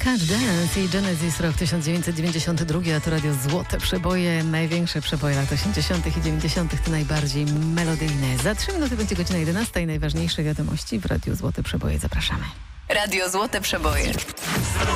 Catch Dance i Genesis, rok 1992, a to radio Złote Przeboje. Największe przeboje lat 80. i 90. te najbardziej melodyjne. Za 3 minuty będzie godzina 11 i najważniejsze wiadomości w radiu Złote Przeboje. Zapraszamy. Radio Złote Przeboje.